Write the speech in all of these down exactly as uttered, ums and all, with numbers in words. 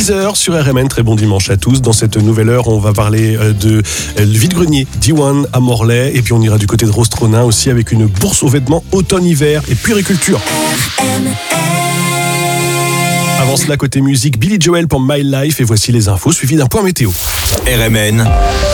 dix heures sur R M N, très bon dimanche à tous. Dans cette nouvelle heure, on va parler de le vide-grenier Diwan à Morlaix. Et puis on ira du côté de Rostronin aussi avec une bourse aux vêtements automne-hiver et puériculture. Avant cela, côté musique, Billy Joel pour My Life. Et voici les infos suivies d'un point météo. R M N,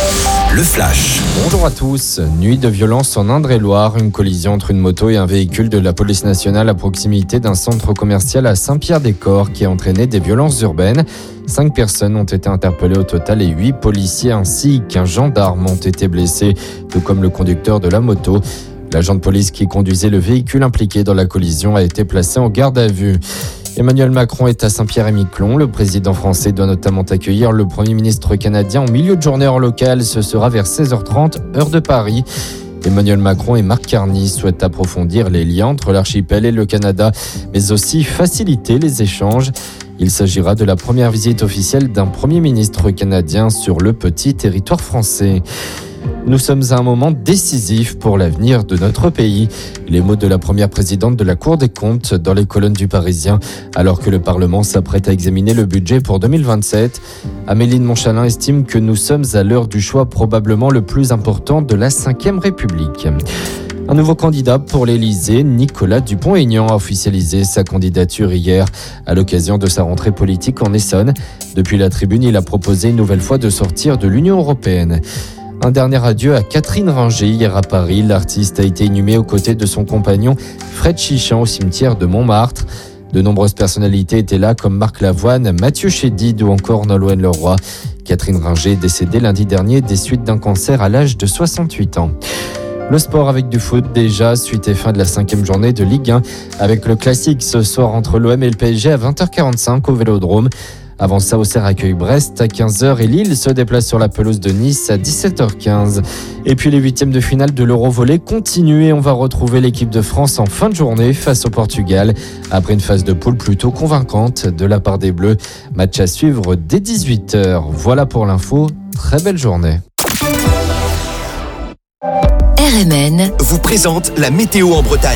le flash. Bonjour à tous. Nuit de violence en Indre-et-Loire. Une collision entre une moto et un véhicule de la police nationale à proximité d'un centre commercial à Saint-Pierre-des-Corps qui a entraîné des violences urbaines. Cinq personnes ont été interpellées au total et huit policiers ainsi qu'un gendarme ont été blessés, tout comme le conducteur de la moto. L'agent de police qui conduisait le véhicule impliqué dans la collision a été placé en garde à vue. Emmanuel Macron est à Saint-Pierre-et-Miquelon. Le président français doit notamment accueillir le Premier ministre canadien en milieu de journée heure locale. Ce sera vers seize heures trente, heure de Paris. Emmanuel Macron et Mark Carney souhaitent approfondir les liens entre l'archipel et le Canada, mais aussi faciliter les échanges. Il s'agira de la première visite officielle d'un Premier ministre canadien sur le petit territoire français. Nous sommes à un moment décisif pour l'avenir de notre pays. Les mots de la première présidente de la Cour des comptes dans les colonnes du Parisien, alors que le Parlement s'apprête à examiner le budget pour deux mille vingt-sept. Amélie de Montchalin estime que nous sommes à l'heure du choix probablement le plus important de la cinquième République. Un nouveau candidat pour l'Élysée, Nicolas Dupont-Aignan, a officialisé sa candidature hier à l'occasion de sa rentrée politique en Essonne. Depuis la tribune, il a proposé une nouvelle fois de sortir de l'Union européenne. Un dernier adieu à Catherine Ringer hier à Paris. L'artiste a été inhumée aux côtés de son compagnon Fred Chichan au cimetière de Montmartre. De nombreuses personnalités étaient là comme Marc Lavoine, Mathieu Chédid ou encore Nolwenn Leroy. Catherine Ringer est décédée lundi dernier des suites d'un cancer à l'âge de soixante-huit ans. Le sport avec du foot déjà, suite et fin de la cinquième journée de Ligue un avec le classique ce soir entre l'O M et le P S G à vingt heures quarante-cinq au Vélodrome. Avant ça, Auxerre accueille Brest à quinze heures et Lille se déplace sur la pelouse de Nice à dix-sept heures quinze. Et puis les huitièmes de finale de l'Eurovolley continuent et on va retrouver l'équipe de France en fin de journée face au Portugal après une phase de poule plutôt convaincante de la part des Bleus. Match à suivre dès dix-huit heures. Voilà pour l'info. Très belle journée. R M N vous présente la météo en Bretagne.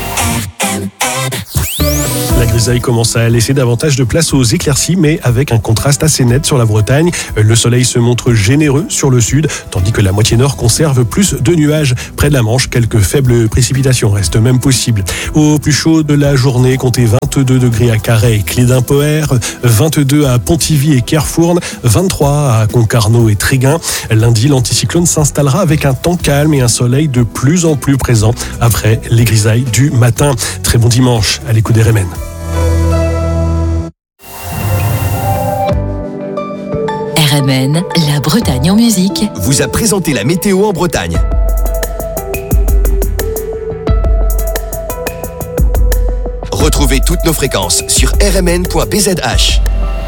La grisaille commence à laisser davantage de place aux éclaircies, mais avec un contraste assez net sur la Bretagne. Le soleil se montre généreux sur le sud, tandis que la moitié nord conserve plus de nuages. Près de la Manche, quelques faibles précipitations restent même possibles. Au plus chaud de la journée, comptez vingt-deux degrés à Carhaix et Clédin-Poher, vingt-deux à Pontivy et Kerfourne, vingt-trois à Concarneau et Tréguin. Lundi, l'anticyclone s'installera avec un temps calme et un soleil de plus en plus présent après les grisailles du matin. Très bon dimanche à l'écoute d'R M N. R M N, la Bretagne en musique, vous a présenté la météo en Bretagne. Retrouvez toutes nos fréquences sur r m n point b z h.